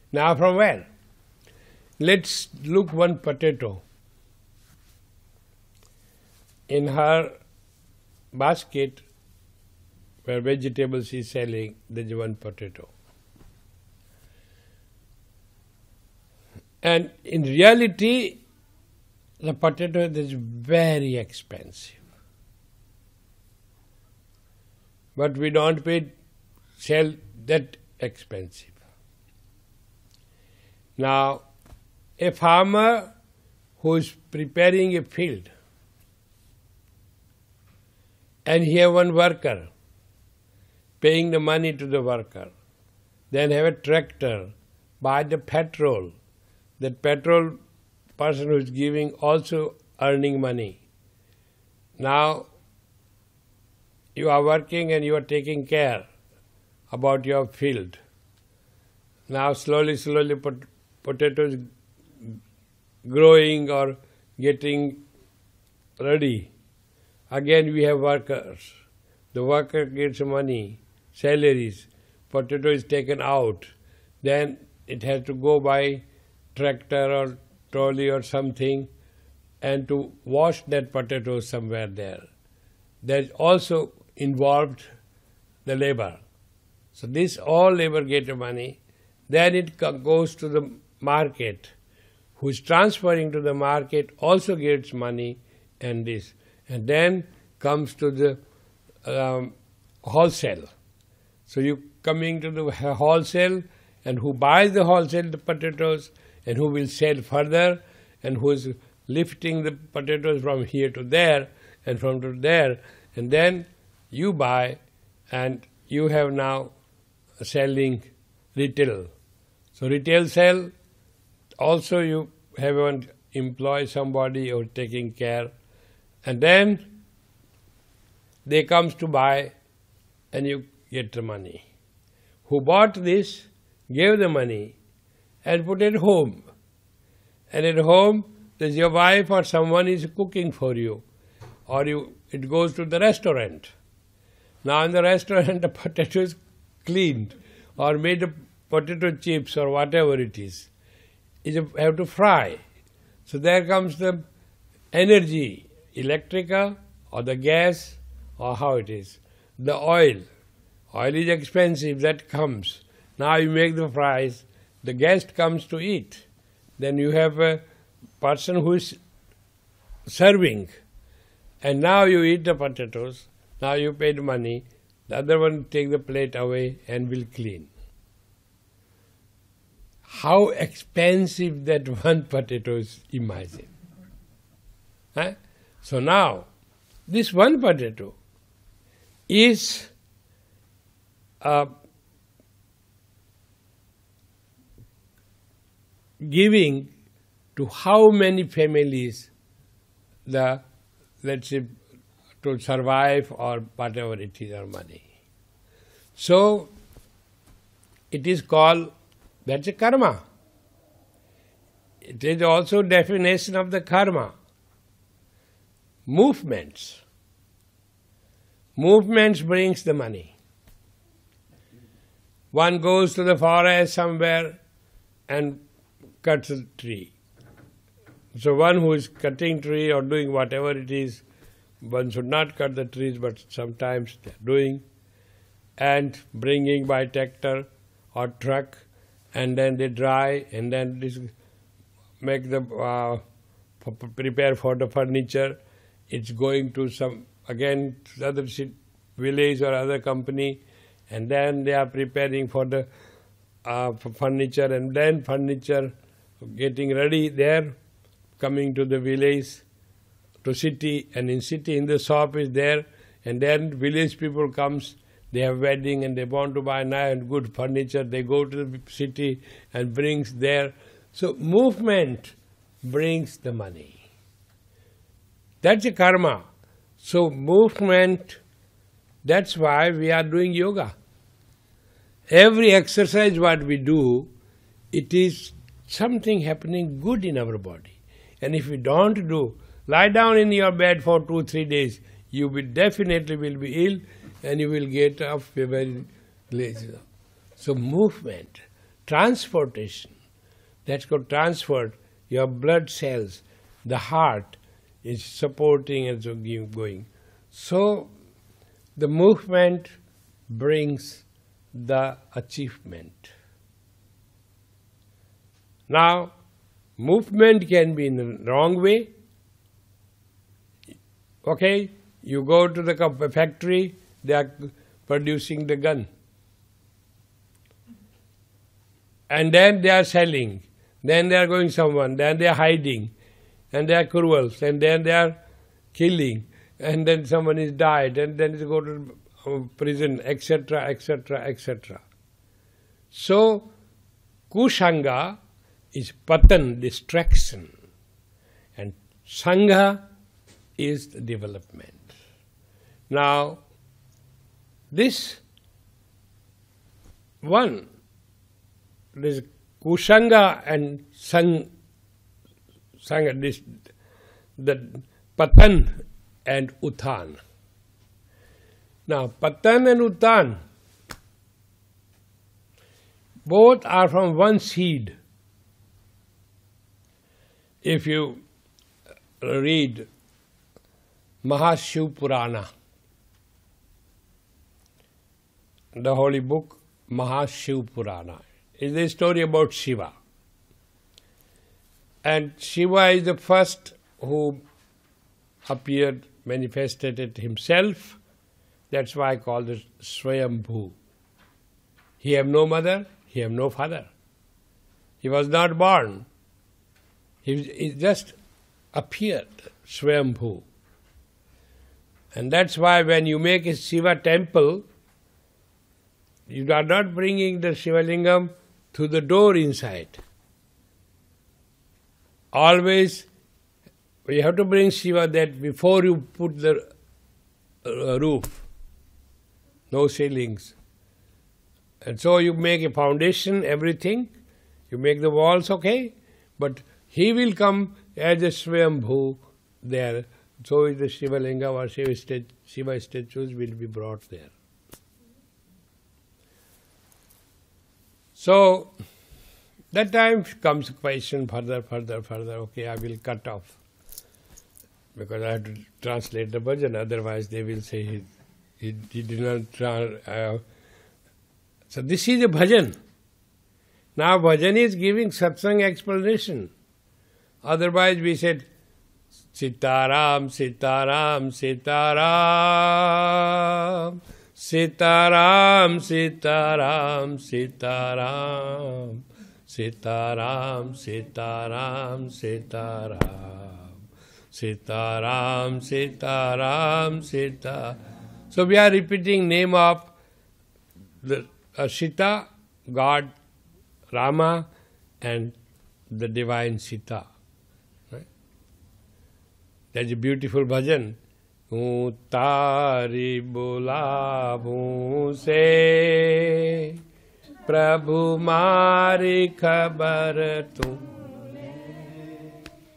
Now from where? Let's look one potato. In her basket where vegetables she is selling, there is one potato. And in reality, the potato is very expensive. But we don't sell that expensive. Now, a farmer who is preparing a field and he have one worker paying the money to the worker, then have a tractor, buy the petrol, that petrol person who is giving also earning money. Now, you are working and you are taking care about your field. Now slowly potatoes growing or getting ready. Again we have workers. The worker gets money, salaries, potato is taken out. Then it has to go by tractor or trolley or something and to wash that potato somewhere there. There's also involved the labor. So this all labor get money. Then it goes to the market. Who is transferring to the market also gets money and this. And then comes to the wholesale. So you coming to the wholesale and who buys the wholesale the potatoes and who will sell further and who is lifting the potatoes from here to there and from to there, and then you buy and you have now selling retail. So retail sell, also you have an employ somebody or taking care, and then they comes to buy and you get the money. Who bought this, gave the money and put it home. And at home, there's your wife or someone is cooking for you, or it goes to the restaurant. Now in the restaurant the potato is cleaned or made of potato chips or whatever it is. You have to fry. So there comes the energy, electrical or the gas or how it is. The oil. Oil is expensive, that comes. Now you make the fries, the guest comes to eat. Then you have a person who is serving. And now you eat the potatoes, now you paid money, the other one take the plate away and will clean. How expensive that one potato is, imagine. Huh? So now, this one potato is giving to how many families the, let's say, to survive or whatever it is, or money. So, it is called, that's a karma. It is also definition of the karma. Movements. Movements brings the money. One goes to the forest somewhere and cuts a tree. So one who is cutting tree or doing whatever it is, one should not cut the trees, but sometimes they are doing, and bringing by tractor or truck, and then they dry, and then this make the prepare for the furniture. It's going to some again to other village or other company, and then they are preparing for the furniture, and then furniture getting ready there, coming to the village, to city, and in city in the shop is there, and then village people comes, they have wedding and they want to buy nice and good furniture, they go to the city and brings there. So movement brings the money. That's a karma. So movement, that's why we are doing yoga. Every exercise what we do, it is something happening good in our body. And if we don't do, lie down in your bed for 2-3 days, you will definitely will be ill and you will get up very lazy. So movement, transportation. That's called transferred. Your blood cells, the heart is supporting and so going. So the movement brings the achievement. Now, movement can be in the wrong way. Okay, you go to the factory, they are producing the gun. And then they are selling. Then they are going someone. Then they are hiding. And they are cruels. And then they are killing. And then someone is died. And then they go to prison, etc., etc., etc. So, Kusanga is patan, distraction. And Sangha is the development. Now, this one, this Kusanga and Sangha, this, the Patan and Uthan. Now, Patan and Uthan, both are from one seed. If you read Mahashiv Purana, the holy book Mahashiv Purana, is a story about Shiva. And Shiva is the first who appeared, manifested it himself. That's why I call it Swayambhu. He had no mother, he had no father. He was not born. He just appeared, Swayambhu. And that's why when you make a Shiva temple, you are not bringing the Shiva Lingam to the door inside. Always, you have to bring Shiva that before you put the roof, no ceilings. And so you make a foundation, everything, you make the walls okay, but he will come as a Swayambhu there. So the Shiva Lingam or Shiva statues will be brought there. So, that time comes a question further. Okay, I will cut off. Because I have to translate the bhajan, otherwise they will say he did not. So this is a bhajan. Now bhajan is giving satsang explanation. Otherwise we said, Sitaram, Sitaram, Sitaram. Sitaram, Sitaram, Sitaram, Sitaram, Sitaram, Sitaram, Sitaram, Sitaram, Sitaram. So we are repeating name of the Sita, God, Rama, and the divine Sita. Right? That's a beautiful bhajan. हूँ तारी बुलाऊं से प्रभु मारी खबर तू